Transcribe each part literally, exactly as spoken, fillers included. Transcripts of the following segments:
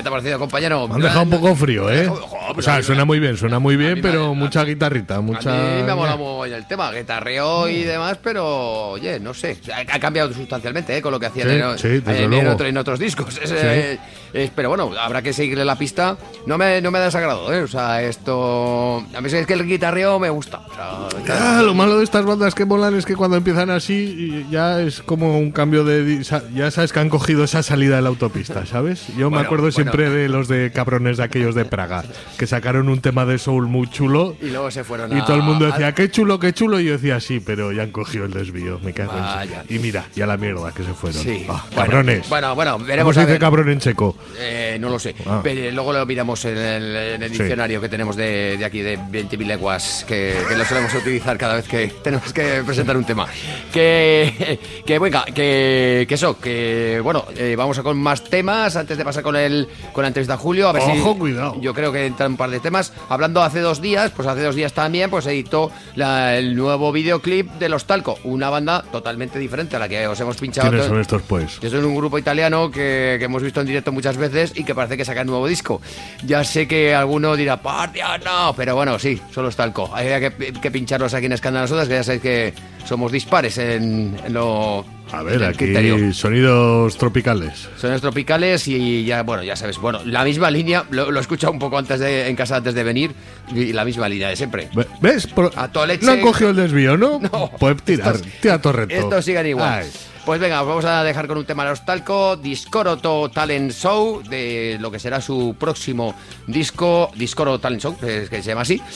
te ha parecido, compañero? Me han dejado un poco frío, ¿eh? O sea, suena muy bien, suena muy bien, pero mucha guitarrita, mucha... A mí me ha molado muy el tema, guitarreo y demás, pero, oye, no sé, ha cambiado sustancialmente, ¿eh? Con lo que hacían sí, en, sí, desde en, luego. en, otro, en otros discos. Es, Sí. eh, es, pero bueno, habrá que seguirle la pista. No me, no me da desagrado, ¿eh? O sea, esto... A mí es que el guitarreo me gusta. O sea, claro. Ah, lo malo de estas bandas que molan es que cuando empiezan así ya es como un cambio de... Ya sabes que han cogido esa salida de la autopista, ¿sabes? Yo Bueno, me acuerdo bueno. siempre de los de cabrones de aquellos de Praga, que sacaron un tema de soul muy chulo Y luego se fueron y a... todo el mundo decía, a- qué chulo, qué chulo, y yo decía, sí, pero ya han cogido el desvío, me cago en Vaya. sí. Y mira, ya la mierda que se fueron. Sí. Ah, Bueno, cabrones. Bueno, bueno, ¿Cómo veremos se a dice ver. cabrón en checo? Eh, no lo sé, Ah. pero luego lo miramos en el, en el Sí. diccionario que tenemos de, de aquí, de veinte mil leguas, que, que lo solemos utilizar cada vez que tenemos que presentar un tema. Que, que venga, que, que eso, que bueno, eh, vamos a con más temas antes de pasar con el con la entrevista a Julio. A ver Ojo, si, cuidado. Yo creo que entran un par de temas. Hablando hace dos días, pues hace dos días también, pues editó la- el nuevo videoclip de Los Talco, una banda totalmente diferente a la que os hemos pinchado. ¿Quiénes to- son estos, pues? que son un grupo italiano que, que hemos visto en directo muchas veces y que parece que saca un nuevo disco. Ya sé que alguno dirá, ¡partia, no! Pero bueno, sí, solo está Talco. Hay que, que pincharlos aquí en Escándalos Sodas, que ya sabéis que somos dispares en, en lo... A en ver, el aquí criterio. sonidos tropicales. Sonidos tropicales y ya, bueno, ya sabes, bueno, la misma línea, lo, lo he escuchado un poco antes de, en casa antes de venir, y la misma línea de siempre. Ve- ¿Ves? Por- A toda leche. No han cogido el desvío, ¿no? No. Pues tirar, Estos- tira torreto. Estos siguen igual. Ay. Pues venga, os vamos a dejar con un tema de Los Talco, Discoroto Talent Show, de lo que será su próximo disco, Discoro Talent Show, que, que se llama así.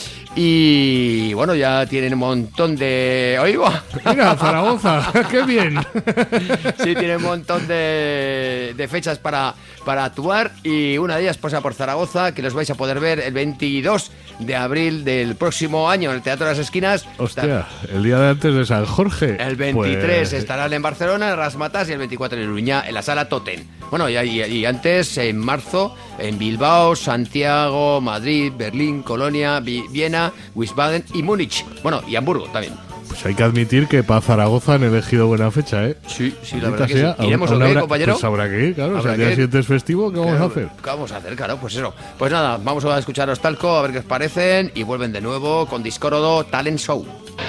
Y bueno, ya tienen un montón de... ¡Oiga! Mira, Zaragoza, qué bien. Sí, tiene un montón de, de fechas para, para actuar y una de ellas pasa por Zaragoza, que los vais a poder ver el veintidós de abril del próximo año en el Teatro de las Esquinas. Hostia, el día de antes de San Jorge. El veintitrés Pues, estarán en Barcelona, en Rasmatas, y el veinticuatro en Iruña, en la Sala Totem. Bueno, y, y, y antes, en marzo, en Bilbao, Santiago, Madrid, Berlín, Colonia, Vi- Viena, Wiesbaden y Múnich. Bueno, y Hamburgo también. pues hay que admitir que para Zaragoza han elegido buena fecha, ¿eh? Sí, sí, la Maldita verdad que sea, sí. ¿Iremos aún o qué, habrá- compañero? Pues habrá que ir, claro. O sea, Habrá el que día ir. siguiente es festivo, ¿qué vamos Claro, a hacer? ¿Qué vamos a hacer? Claro, pues eso. Pues nada, vamos a escuchar Los Talco, a ver qué os parecen, y vuelven de nuevo con Discorodo Talent Show.